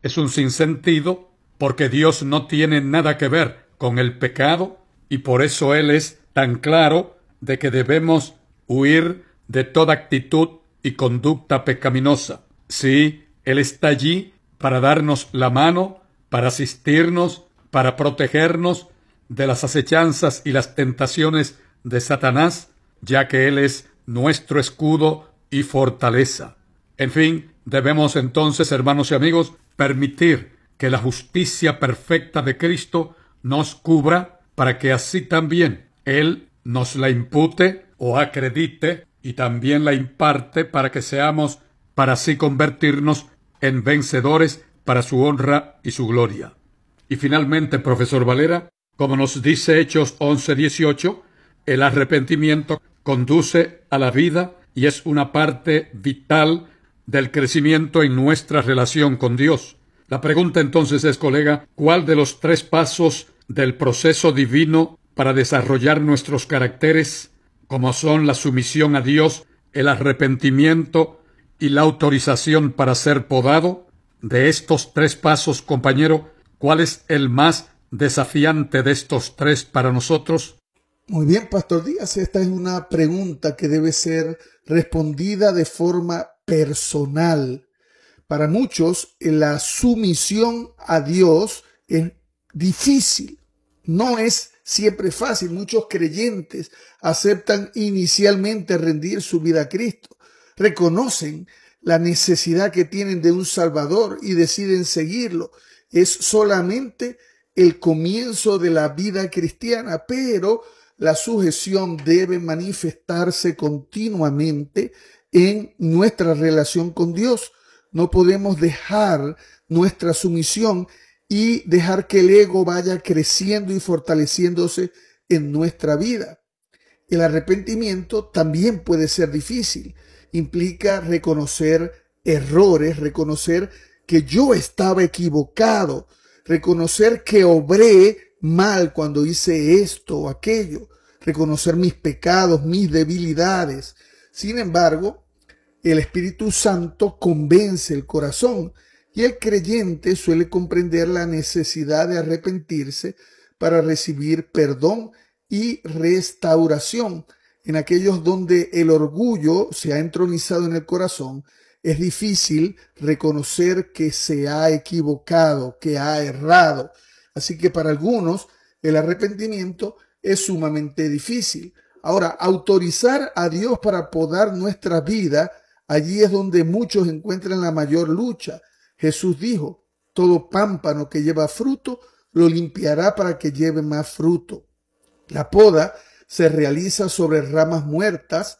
es un sinsentido, porque Dios no tiene nada que ver con el pecado, y por eso Él es tan claro de que debemos huir de toda actitud y conducta pecaminosa. Sí, Él está allí para darnos la mano, para asistirnos, para protegernos de las acechanzas y las tentaciones de Satanás, ya que Él es nuestro escudo y fortaleza. En fin, debemos entonces, hermanos y amigos, permitir que la justicia perfecta de Cristo nos cubra, para que así también Él nos la impute o acredite y también la imparte, para que seamos, para así convertirnos en vencedores para su honra y su gloria. Y finalmente, profesor Valera, como nos dice Hechos 11:18, el arrepentimiento conduce a la vida y es una parte vital del crecimiento en nuestra relación con Dios. La pregunta entonces es, colega, ¿cuál de los 3 pasos del proceso divino para desarrollar nuestros caracteres, como son la sumisión a Dios, el arrepentimiento y la autorización para ser podado? De estos 3 pasos, compañero, ¿cuál es el más desafiante de estos 3 para nosotros? Muy bien, Pastor Díaz, esta es una pregunta que debe ser respondida de forma personal. Para muchos, la sumisión a Dios es difícil, no es siempre fácil. Muchos creyentes aceptan inicialmente rendir su vida a Cristo, reconocen la necesidad que tienen de un Salvador y deciden seguirlo. Es solamente el comienzo de la vida cristiana, pero la sujeción debe manifestarse continuamente en nuestra relación con Dios. No podemos dejar nuestra sumisión y dejar que el ego vaya creciendo y fortaleciéndose en nuestra vida. El arrepentimiento también puede ser difícil. Implica reconocer errores, reconocer que yo estaba equivocado, reconocer que obré mal cuando hice esto o aquello, reconocer mis pecados, mis debilidades. Sin embargo, el Espíritu Santo convence el corazón y el creyente suele comprender la necesidad de arrepentirse para recibir perdón y restauración. En aquellos donde el orgullo se ha entronizado en el corazón, es difícil reconocer que se ha equivocado, que ha errado. Así que para algunos el arrepentimiento es sumamente difícil. Ahora, autorizar a Dios para podar nuestra vida, allí es donde muchos encuentran la mayor lucha. Jesús dijo, todo pámpano que lleva fruto lo limpiará para que lleve más fruto. La poda se realiza sobre ramas muertas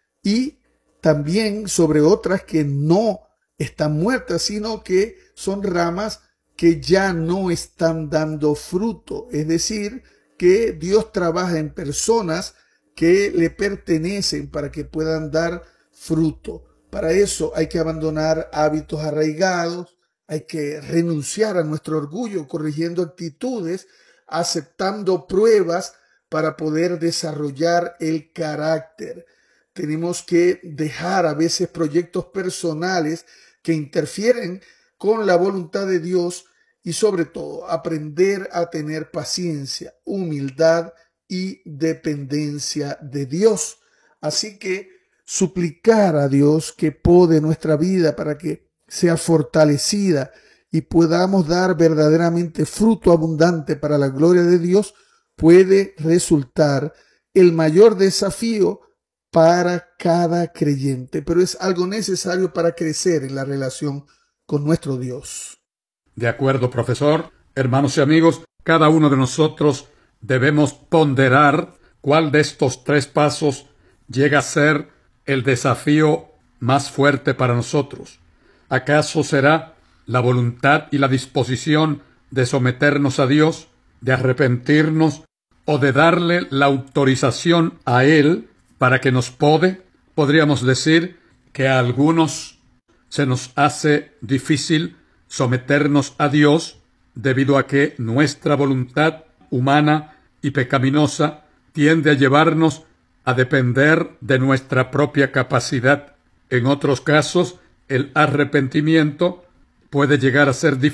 y también sobre otras que no están muertas, sino que son ramas que ya no están dando fruto. Es decir, que Dios trabaja en personas que le pertenecen para que puedan dar fruto. Para eso hay que abandonar hábitos arraigados, hay que renunciar a nuestro orgullo, corrigiendo actitudes, aceptando pruebas para poder desarrollar el carácter. Tenemos que dejar a veces proyectos personales que interfieren con la voluntad de Dios y sobre todo aprender a tener paciencia, humildad y dependencia de Dios. Así que suplicar a Dios que pode nuestra vida para que sea fortalecida y podamos dar verdaderamente fruto abundante para la gloria de Dios puede resultar el mayor desafío para cada creyente, pero es algo necesario para crecer en la relación con nuestro Dios. De acuerdo, profesor. Hermanos y amigos, cada uno de nosotros debemos ponderar cuál de estos 3 pasos llega a ser el desafío más fuerte para nosotros. ¿Acaso será la voluntad y la disposición de someternos a Dios, de arrepentirnos o de darle la autorización a Él para que nos pode? Podríamos decir que a algunos se nos hace difícil someternos a Dios debido a que nuestra voluntad humana y pecaminosa tiende a llevarnos a depender de nuestra propia capacidad. En otros casos, el arrepentimiento puede llegar a ser difícil